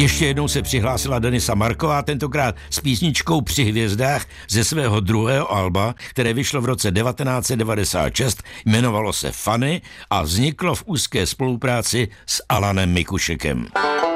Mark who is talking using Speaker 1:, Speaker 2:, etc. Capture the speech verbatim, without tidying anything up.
Speaker 1: Ještě jednou se přihlásila Denisa Marková, tentokrát s písničkou Při hvězdách ze svého druhého alba, které vyšlo v roce devatenáct set devadesát šest, jmenovalo se Funny a vzniklo v úzké spolupráci s Alanem Mikušekem.